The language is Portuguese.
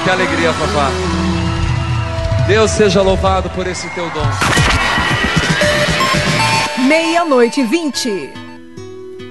Que alegria, papá. Deus seja louvado por esse teu dom. 00:20.